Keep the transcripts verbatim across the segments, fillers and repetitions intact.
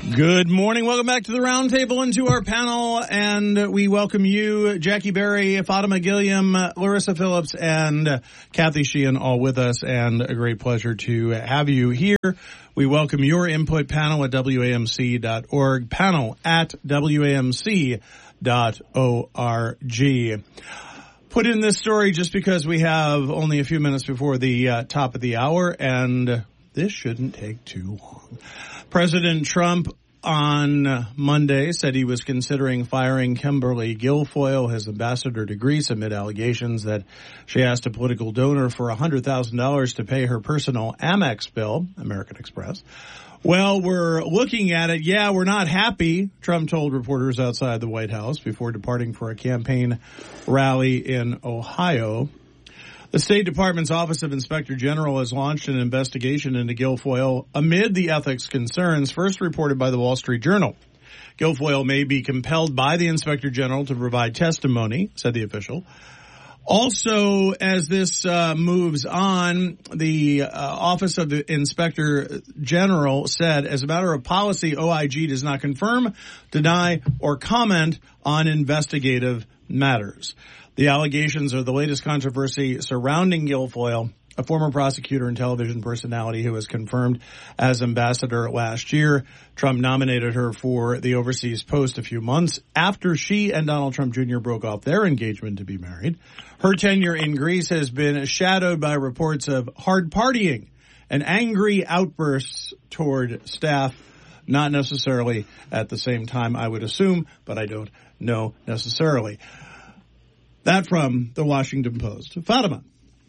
Good morning. Welcome back to the roundtable and to our panel. And we welcome you, Jackie Berry, Fatima Gilliam, Larissa Phillips, and Kathy Sheehan, all with us. And a great pleasure to have you here. We welcome your input, panel at W A M C dot org, panel at W A M C dot org. Put in this story just because we have only a few minutes before the uh, top of the hour, and this shouldn't take too long. President Trump on Monday said he was considering firing Kimberly Guilfoyle, his ambassador to Greece, amid allegations that she asked a political donor for one hundred thousand dollars to pay her personal Amex bill, American Express. Well, we're looking at it. Yeah, we're not happy, Trump told reporters outside the White House before departing for a campaign rally in Ohio. The State Department's Office of Inspector General has launched an investigation into Guilfoyle amid the ethics concerns first reported by the Wall Street Journal. Guilfoyle may be compelled by the Inspector General to provide testimony, said the official. Also, as this uh, moves on, the uh, Office of the Inspector General said, as a matter of policy, O I G does not confirm, deny, or comment on investigative matters. The allegations are the latest controversy surrounding Guilfoyle, a former prosecutor and television personality who was confirmed as ambassador last year. Trump nominated her for the overseas post a few months after she and Donald Trump Junior broke off their engagement to be married. Her tenure in Greece has been shadowed by reports of hard partying and angry outbursts toward staff, not necessarily at the same time, I would assume, but I don't know necessarily. That from the Washington Post. Fatima.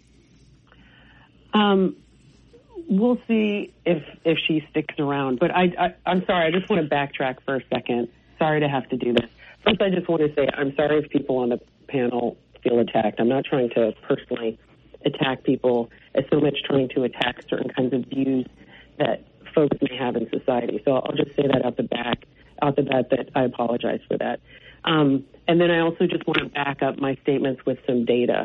Um, we'll see if if she sticks around. But I, I, I'm sorry, I just want to backtrack for a second. Sorry to have to do this. First, I just want to say I'm sorry if people on the panel feel attacked. I'm not trying to personally attack people as so much trying to attack certain kinds of views that folks may have in society. So I'll just say that out the back, out the bat that I apologize for that. Um, and then I also just want to back up my statements with some data,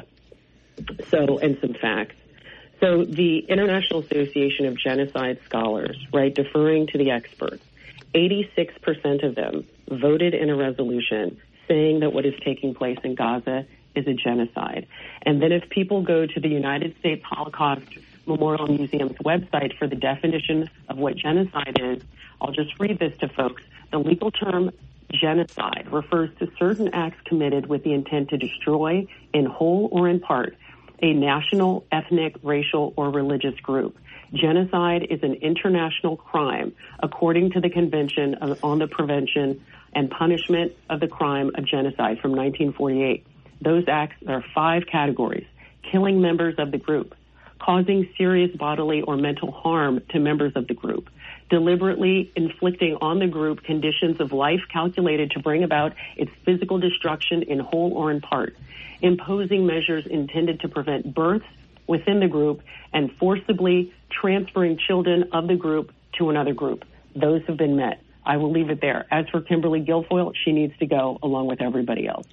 so and some facts. So the International Association of Genocide Scholars, right, deferring to the experts, eighty-six percent of them voted in a resolution saying that what is taking place in Gaza is a genocide. And then if people go to the United States Holocaust Memorial Museum's website for the definition of what genocide is, I'll just read this to folks. The legal term genocide refers to certain acts committed with the intent to destroy, in whole or in part, a national, ethnic, racial, or religious group. Genocide is an international crime according to the Convention on the Prevention and Punishment of the Crime of Genocide from nineteen forty-eight. Those acts are five categories: killing members of the group, causing serious bodily or mental harm to members of the group, deliberately inflicting on the group conditions of life calculated to bring about its physical destruction in whole or in part, imposing measures intended to prevent births within the group, and forcibly transferring children of the group to another group. Those have been met. I will leave it there. As for Kimberly Guilfoyle, she needs to go along with everybody else.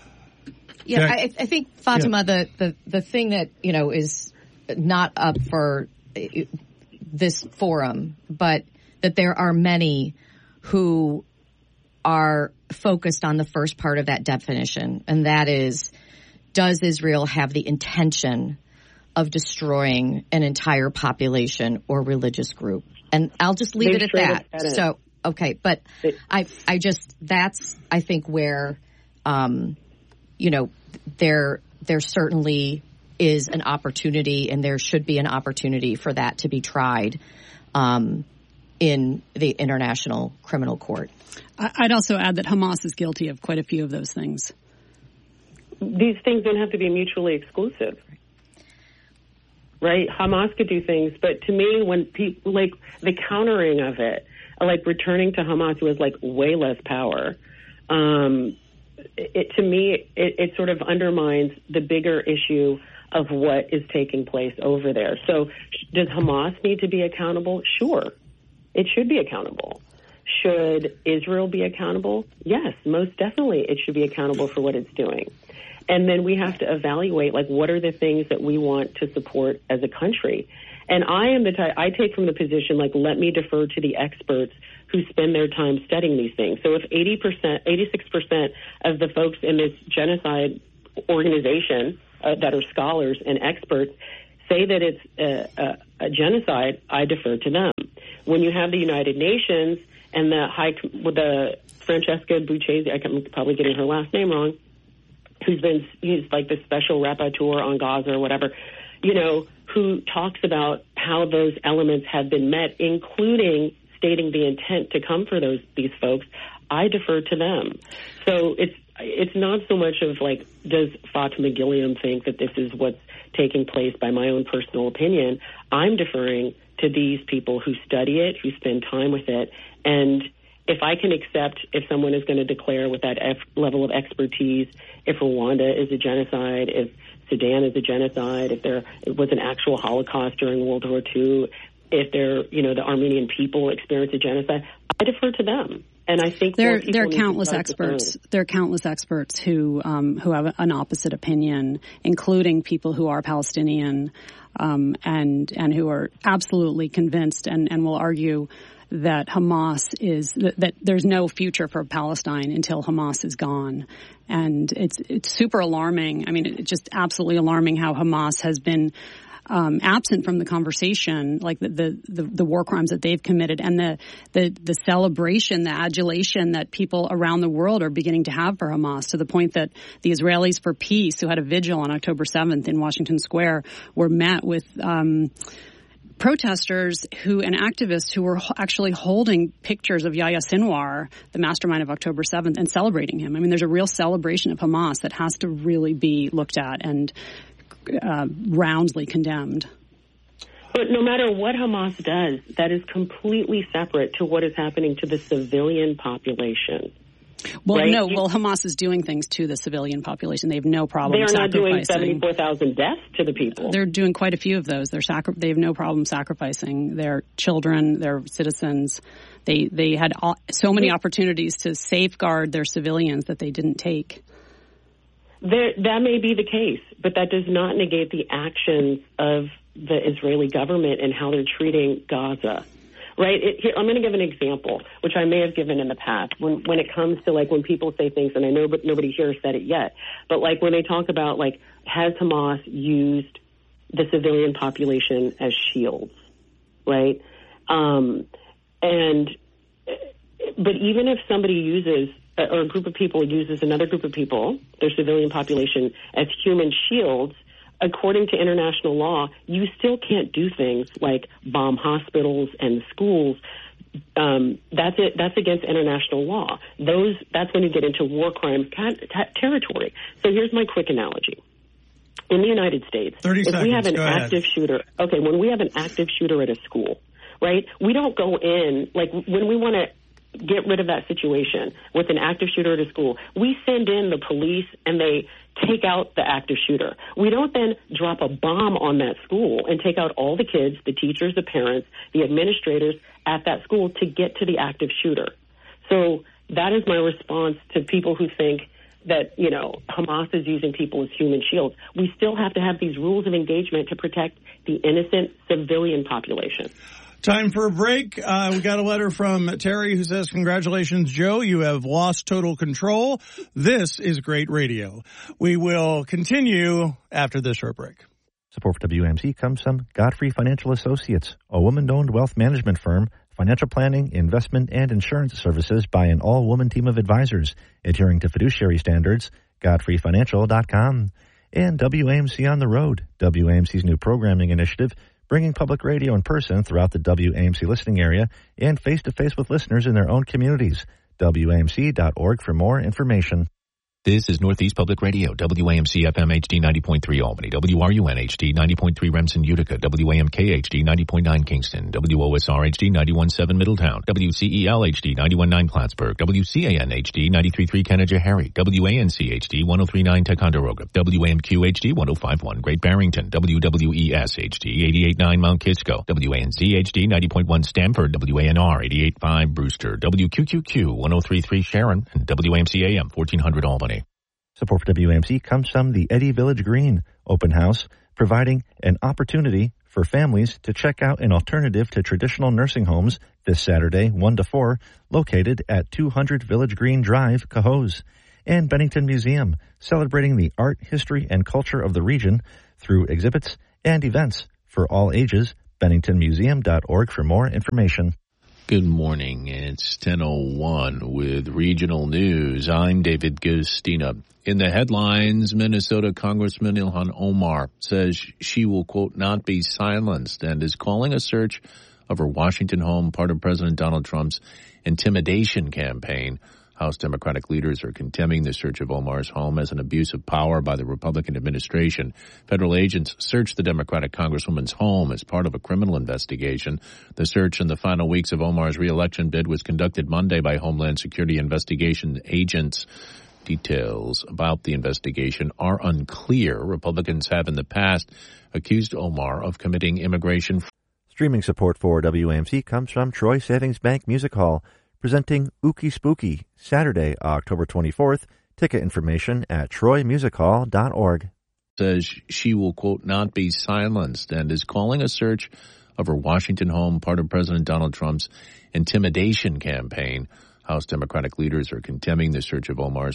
Yeah, I, I think, Fatima, yeah. the, the, the thing that, you know, is not up for this forum, but that there are many who are focused on the first part of that definition, and that is, does Israel have the intention of destroying an entire population or religious group? And I'll just leave They've it at that. So, okay, but it, I, I just, that's, I think, where, um, you know, there, there certainly is an opportunity, and there should be an opportunity for that to be tried um, in the International Criminal Court. I'd also add that Hamas is guilty of quite a few of those things. These things don't have to be mutually exclusive, right? Hamas could do things, but to me, when people, like, the countering of it, like returning to Hamas, who has, like, way less power, um, it, to me, it, it sort of undermines the bigger issue of what is taking place over there. So does Hamas need to be accountable? Sure. It should be accountable. Should Israel be accountable? Yes, most definitely it should be accountable for what it's doing. And then we have to evaluate, like, what are the things that we want to support as a country? And I am the type, I take from the position, like, let me defer to the experts who spend their time studying these things. So if eighty percent, eighty-six percent of the folks in this genocide organization uh, that are scholars and experts say that it's a, a, a genocide, I defer to them. When you have the United Nations and the high, with the Francesca Bucchesi, I'm probably getting her last name wrong, who's been, he's like the special rapporteur on Gaza or whatever, you know, who talks about how those elements have been met, including stating the intent to come for those these folks, I defer to them. So it's it's not so much of like, does Fatima Gilliam think that this is what's taking place by my own personal opinion? I'm deferring to these people who study it, who spend time with it, and if I can accept if someone is going to declare with that F level of expertise if Rwanda is a genocide, if Sudan is a genocide, if there was an actual Holocaust during World War Two, if they're, you know, the Armenian people experience a genocide, I defer to them. And I think there there are countless experts. There are countless experts who um, who have an opposite opinion, including people who are Palestinian um, and and who are absolutely convinced and, and will argue that Hamas is that, that there's no future for Palestine until Hamas is gone. And it's it's super alarming. I mean, it's just absolutely alarming how Hamas has been Um, absent from the conversation, like the, the, the, the war crimes that they've committed and the, the, the celebration, the adulation that people around the world are beginning to have for Hamas, to the point that the Israelis for Peace, who had a vigil on October seventh in Washington Square, were met with um, protesters who and activists who were actually holding pictures of Yahya Sinwar, the mastermind of October seventh, and celebrating him. I mean, there's a real celebration of Hamas that has to really be looked at and Uh, roundly condemned. But no matter what Hamas does, that is completely separate to what is happening to the civilian population. Well, right? no, well, Hamas is doing things to the civilian population. They have no problem They are not doing sacrificing. seventy-four thousand deaths to the people. They're doing quite a few of those. They're sacri- they have no problem sacrificing their children, their citizens. They, they had all, so many opportunities to safeguard their civilians that they didn't take. There, that may be the case, but that does not negate the actions of the Israeli government and how they're treating Gaza, right? It, here, I'm going to give an example, which I may have given in the past, when, when it comes to, like, when people say things, and I know but nobody here has said it yet, but, like, when they talk about, like, has Hamas used the civilian population as shields, right? Um, and, but even if somebody uses or a group of people uses another group of people, their civilian population, as human shields, according to international law, you still can't do things like bomb hospitals and schools. Um, that's it. That's against international law. Those. That's when you get into war crimes territory. So here's my quick analogy. In the United States, if seconds, we have an go active ahead. shooter, okay, when we have an active shooter at a school, right, we don't go in, like when we want to get rid of that situation with an active shooter at a school, we send in the police and they take out the active shooter. We don't then drop a bomb on that school and take out all the kids, the teachers, the parents, the administrators at that school to get to the active shooter. So that is my response to people who think that, you know, Hamas is using people as human shields. We still have to have these rules of engagement to protect the innocent civilian population. Time for a break. Uh, we got a letter from Terry who says, congratulations, Joe. You have lost total control. This is great radio. We will continue after this short break. Support for W A M C comes from Godfrey Financial Associates, a woman-owned wealth management firm, financial planning, investment, and insurance services by an all-woman team of advisors, adhering to fiduciary standards, godfrey financial dot com. And W A M C on the Road, W A M C's new programming initiative, bringing public radio in person throughout the W A M C listening area and face-to-face with listeners in their own communities. W A M C dot org for more information. This is Northeast Public Radio, W A M C F M H D ninety point three Albany, W R U N H D ninety point three Remsen, Utica, W A M K H D ninety point nine Kingston, W O S R H D ninety-one point seven Middletown, W C E L H D ninety-one point nine Plattsburgh, W C A N H D ninety-three point three Canada-Harry, W A N C H D one oh three point nine Ticonderoga, W A M Q H D one oh five point one Great Barrington, W W E S H D eighty-eight point nine Mount Kisco, W A N Z H D ninety point one Stamford, W A N R eighty-eight point five Brewster, W Q Q Q one oh three point three Sharon, and W A M C A M fourteen hundred Albany. Support for W A M C comes from the Eddy Village Green Open House, providing an opportunity for families to check out an alternative to traditional nursing homes this Saturday, one to four, located at two hundred Village Green Drive, Cohoes. And Bennington Museum, celebrating the art, history, and culture of the region through exhibits and events for all ages. Bennington Museum dot org for more information. Good morning. It's ten oh one with regional news. I'm David Gustina. In the headlines, Minnesota Congressman Ilhan Omar says she will, quote, not be silenced and is calling a search of her Washington home part of President Donald Trump's intimidation campaign. House Democratic leaders are condemning the search of Omar's home as an abuse of power by the Republican administration. Federal agents searched the Democratic Congresswoman's home as part of a criminal investigation. The search in the final weeks of Omar's re-election bid was conducted Monday by Homeland Security investigation agents. Details about the investigation are unclear. Republicans have in the past accused Omar of committing immigration fraud. Streaming support for W A M C comes from Troy Savings Bank Music Hall, presenting Ookie Spooky, Saturday, October twenty-fourth. Ticket information at troy music hall dot org. Says she will, quote, not be silenced and is calling a search of her Washington home part of President Donald Trump's intimidation campaign. House Democratic leaders are condemning the search of Omar's